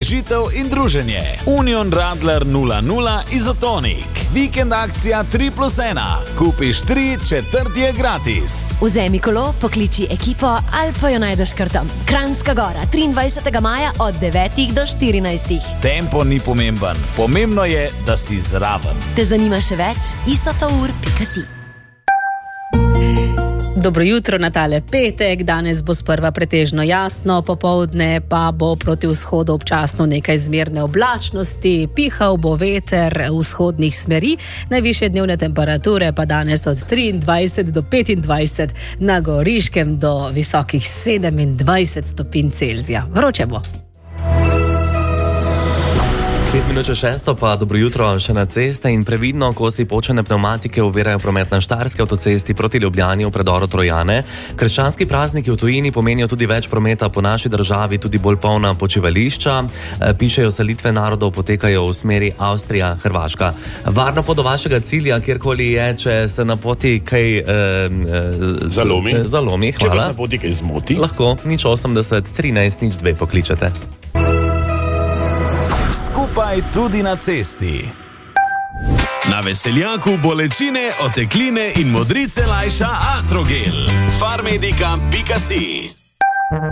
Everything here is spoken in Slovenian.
osvežitev in druženje. Union Radler 00 Izotonik. Vikend akcija 3+1. Kupiš 3, četrti je gratis. Vzemi kolo, pokliči ekipo ali pa jo najdeš kar tam. Kranjska Gora, 23. maja od 9 do 14. Tempo ni pomemben. Pomembno je, da si zraven. Te zanima še več? isotour.si. Dobro jutro na tale petek, danes bo sprva pretežno jasno, popoldne pa bo proti vzhodu občasno nekaj zmerne oblačnosti, pihal bo veter vzhodnih smeri, najvišje dnevne temperature pa danes od 23 do 25, na Goriškem do visokih 27 stopinj Celzija. Vroče bo. 5 minut čez 6, pa dobro jutro še na ceste in previdno, ko si počene pnevmatike ovirajo promet na Štajerski avtocesti proti Ljubljani v predoru Trojane. Krščanski prazniki v tujini pomenijo tudi več prometa po naši državi, tudi bolj polna počivališča. Pišejo, selitve narodov potekajo v smeri Avstrija, Hrvaška. Varno pot do vašega cilja, kjerkoli je, če se na poti kaj zalomi. Hvala. Če vas na poti kaj zmoti? Lahko, 080 13 02 pokličete. Skupaj tudi na cesti. Na veseljaku bolečine, otekline in modrice lajša Atrogel. Farmedica.si